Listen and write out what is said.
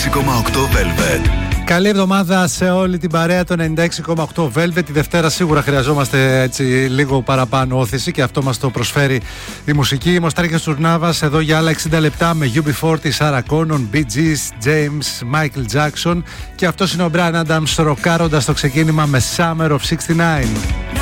Velvet. Καλή εβδομάδα σε όλη την παρέα των 96,8 Velvet. Τη Δευτέρα σίγουρα χρειαζόμαστε έτσι λίγο παραπάνω όθηση και αυτό μας το προσφέρει η μουσική. Είμαι ο Στράκης Τουρνάβας εδώ για άλλα 60 λεπτά με UB40, Sarah Connor, Bee Gees, James, Michael Jackson και αυτός είναι ο Bryan Adams ροκάροντας το ξεκίνημα με Summer of 69.